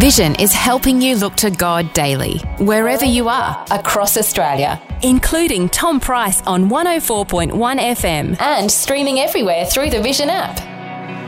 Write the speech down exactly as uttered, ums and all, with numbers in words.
Vision is helping you look to God daily, wherever you are, across Australia, including Tom Price on one oh four point one F M and streaming everywhere through the Vision app.